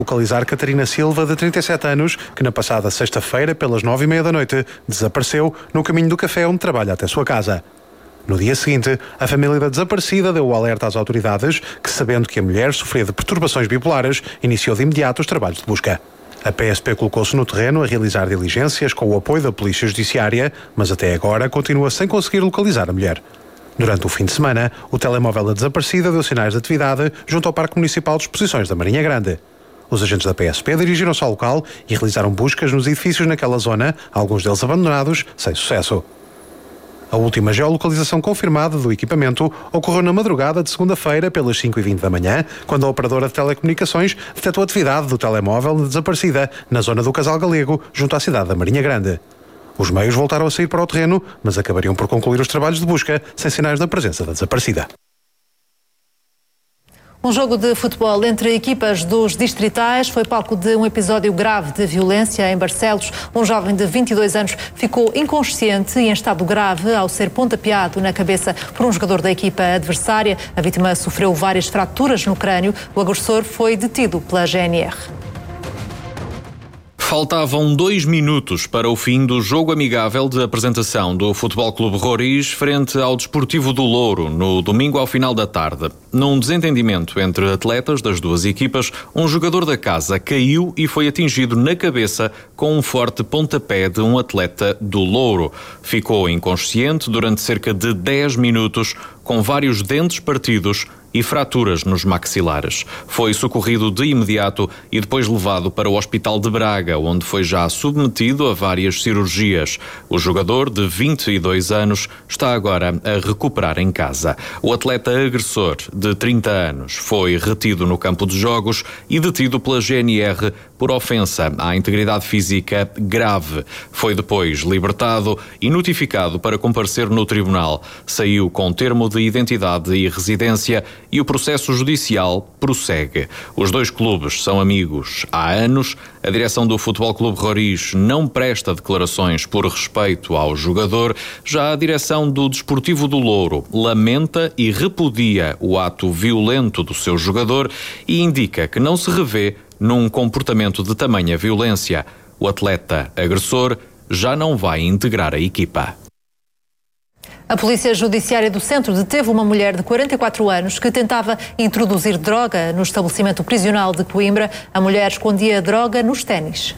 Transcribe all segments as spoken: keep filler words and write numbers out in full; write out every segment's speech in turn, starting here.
Localizar Catarina Silva, de trinta e sete anos, que na passada sexta-feira, pelas nove e meia da noite, desapareceu no caminho do café onde trabalha até sua casa. No dia seguinte, a família da desaparecida deu o alerta às autoridades que, sabendo que a mulher sofria de perturbações bipolares, iniciou de imediato os trabalhos de busca. A P S P colocou-se no terreno a realizar diligências com o apoio da Polícia Judiciária, mas até agora continua sem conseguir localizar a mulher. Durante o fim de semana, o telemóvel da desaparecida deu sinais de atividade junto ao Parque Municipal de Exposições da Marinha Grande. Os agentes da P S P dirigiram-se ao local e realizaram buscas nos edifícios naquela zona, alguns deles abandonados, sem sucesso. A última geolocalização confirmada do equipamento ocorreu na madrugada de segunda-feira, pelas cinco e vinte da manhã, quando a operadora de telecomunicações detectou a atividade do telemóvel de desaparecida na zona do Casal Galego, junto à cidade da Marinha Grande. Os meios voltaram a sair para o terreno, mas acabariam por concluir os trabalhos de busca sem sinais da presença da desaparecida. Um jogo de futebol entre equipas dos distritais foi palco de um episódio grave de violência em Barcelos. Um jovem de vinte e dois anos ficou inconsciente e em estado grave ao ser pontapeado na cabeça por um jogador da equipa adversária. A vítima sofreu várias fraturas no crânio. O agressor foi detido pela G N R. Faltavam dois minutos para o fim do jogo amigável de apresentação do Futebol Clube Roriz frente ao Desportivo do Louro, no domingo ao final da tarde. Num desentendimento entre atletas das duas equipas, um jogador da casa caiu e foi atingido na cabeça com um forte pontapé de um atleta do Louro. Ficou inconsciente durante cerca de dez minutos, com vários dentes partidos e fraturas nos maxilares. Foi socorrido de imediato e depois levado para o Hospital de Braga, onde foi já submetido a várias cirurgias. O jogador, de vinte e dois anos, está agora a recuperar em casa. O atleta agressor, de trinta anos, foi retido no campo de jogos e detido pela G N R por ofensa à integridade física grave. Foi depois libertado e notificado para comparecer no tribunal. Saiu com termo de identidade e residência e o processo judicial prossegue. Os dois clubes são amigos há anos. A direção do Futebol Clube Roriz não presta declarações por respeito ao jogador. Já a direção do Desportivo do Louro lamenta e repudia o ato violento do seu jogador e indica que não se revê num comportamento de tamanha violência. O atleta agressor já não vai integrar a equipa. A Polícia Judiciária do Centro deteve uma mulher de quarenta e quatro anos que tentava introduzir droga no estabelecimento prisional de Coimbra. A mulher escondia a droga nos ténis.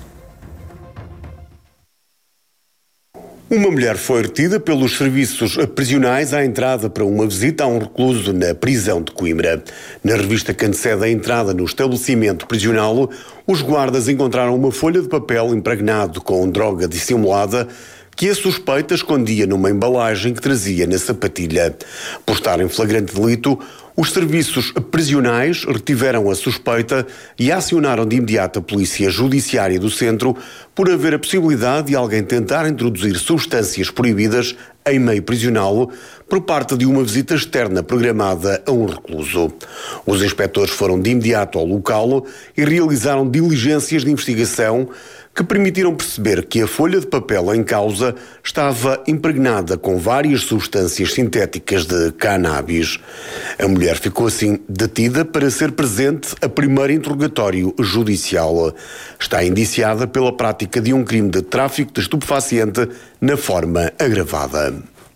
Uma mulher foi retida pelos serviços prisionais à entrada para uma visita a um recluso na prisão de Coimbra. Na revista que antecede a entrada no estabelecimento prisional, os guardas encontraram uma folha de papel impregnado com droga dissimulada que a suspeita escondia numa embalagem que trazia na sapatilha. Por estar em flagrante delito, os serviços prisionais retiveram a suspeita e acionaram de imediato a Polícia Judiciária do Centro por haver a possibilidade de alguém tentar introduzir substâncias proibidas em meio prisional por parte de uma visita externa programada a um recluso. Os inspectores foram de imediato ao local e realizaram diligências de investigação que permitiram perceber que a folha de papel em causa estava impregnada com várias substâncias sintéticas de cannabis. A mulher ficou assim detida para ser presente a primeiro interrogatório judicial. Está indiciada pela prática de um crime de tráfico de estupefaciente na forma agravada.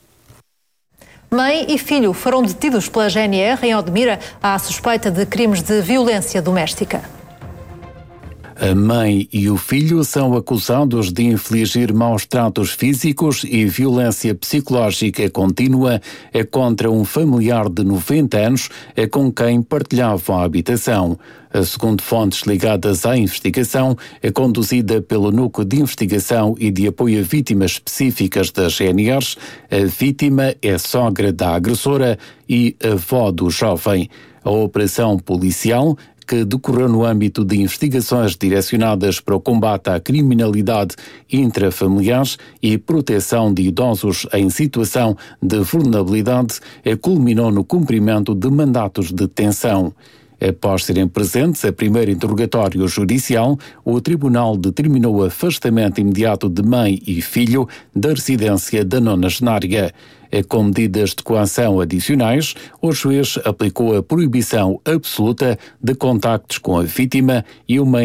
Mãe e filho foram detidos pela G N R em Odmira à suspeita de crimes de violência doméstica. A mãe e o filho são acusados de infligir maus tratos físicos e violência psicológica contínua contra um familiar de noventa anos com quem partilhavam a habitação. Segundo fontes ligadas à investigação, é conduzida pelo Núcleo de Investigação e de Apoio a Vítimas Específicas da G N R, a vítima é sogra da agressora e avó do jovem. A operação policial, que decorreu no âmbito de investigações direcionadas para o combate à criminalidade intrafamiliar e proteção de idosos em situação de vulnerabilidade, culminou no cumprimento de mandatos de detenção. Após serem presentes a primeiro interrogatório judicial, o tribunal determinou o afastamento imediato de mãe e filho da residência da nonagenária. Com medidas de coação adicionais, o juiz aplicou a proibição absoluta de contactos com a vítima e uma